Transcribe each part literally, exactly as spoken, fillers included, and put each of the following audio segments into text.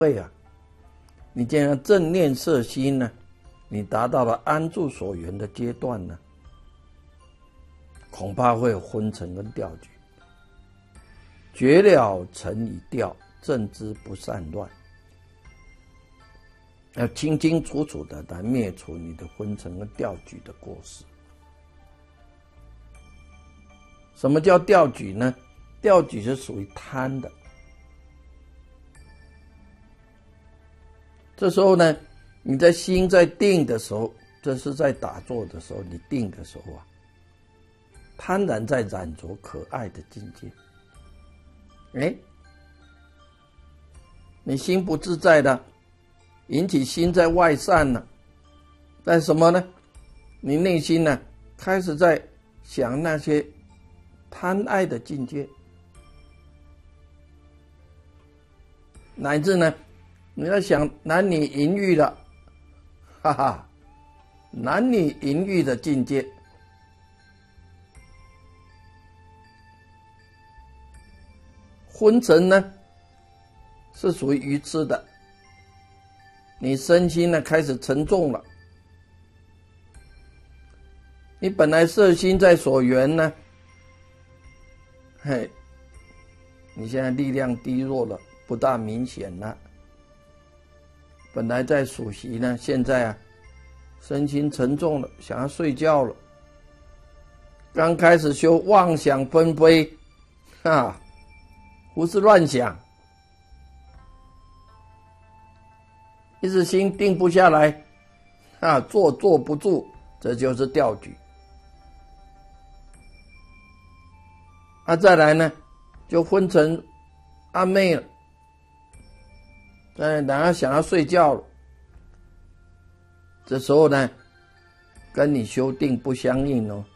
会啊，你这样正念摄心呢，你达到了安住所缘的阶段呢，恐怕会有昏沉跟掉举。觉了尘已掉，正知不散乱。要清清楚楚的来灭除你的昏沉跟掉举的过失。什么叫掉举呢？掉举是属于贪的。这时候呢，你在心在定的时候，这是在打坐的时候，你定的时候啊，贪婪在染着可爱的境界。哎，你心不自在的，引起心在外散了，但什么呢？你内心呢，开始在想那些贪爱的境界，乃至呢，你要想男女淫欲了，哈哈，男女淫欲的境界。昏沉呢，是属于愚痴的，你身心呢开始沉重了。你本来摄心在所缘呢，嘿，你现在力量低弱了，不大明显了。本来在数息呢，现在啊，身心沉重了，想要睡觉了。刚开始修妄想纷飞，哈。胡思乱想，一时心定不下来，啊，坐坐不住，这就是掉举。啊，再来呢，就昏沉暗昧了，再然后想要睡觉了，这时候呢，跟你修定不相应哦。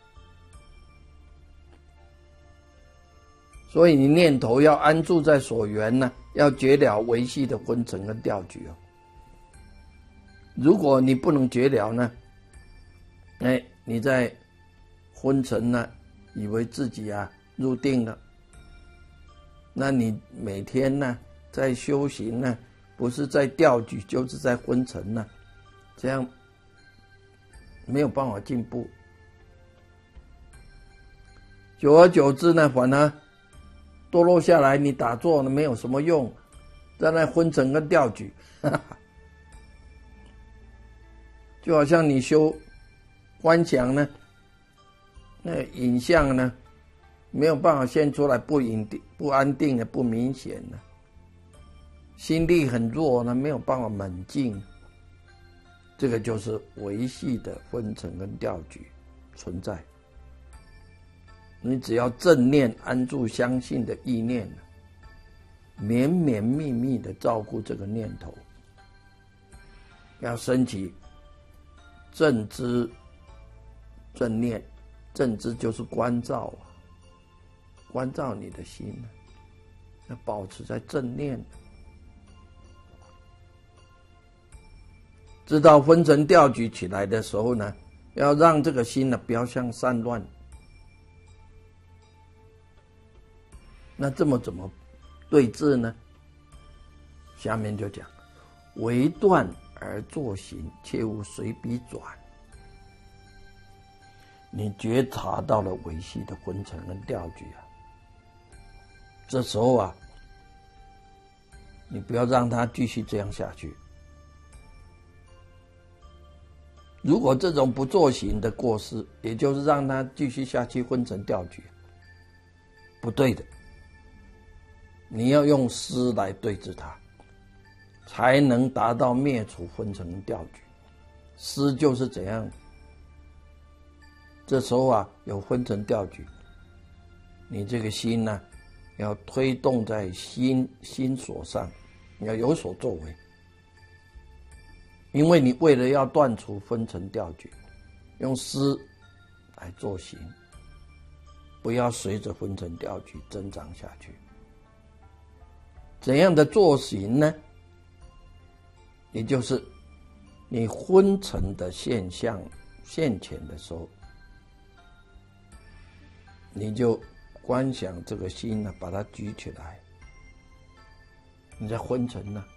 所以你念头要安住在所缘呢，要觉了维系的昏沉跟掉举哦。如果你不能觉了呢，哎，你在昏沉呢，以为自己啊入定了，那你每天呢在修行呢，不是在掉举就是在昏沉呢，这样没有办法进步。久而久之呢，反而堕落下来，你打坐呢没有什么用，在那昏沉跟掉举，哈哈，就好像你修观想呢，那影像呢没有办法现出来，不隐定、不安定的、不明显的，心力很弱呢，没有办法猛进，这个就是维系的昏沉跟掉举存在。你只要正念安住相信的意念，绵绵密密的照顾这个念头，要升起正知正念，正知就是关照啊，关照你的心，要保持在正念，知道昏沉掉举起来的时候呢，要让这个心呢不要向散乱。那这么怎么对治呢？下面就讲，唯断而作行，切勿随笔转。你觉察到了维系的昏沉跟掉举啊，这时候啊，你不要让它继续这样下去。如果这种不作行的过失，也就是让它继续下去昏沉掉举，不对的。你要用思来对治它，才能达到灭除昏沉跟掉举。思就是怎样？这时候啊，有昏沉掉举，你这个心呢，要推动在心心所上，你要有所作为。因为你为了要断除昏沉掉举，用思来做行，不要随着昏沉掉举增长下去。怎样的做行呢？也就是你昏沉的现象现前的时候，你就观想这个心呢，把它举起来， 你在昏沉呢、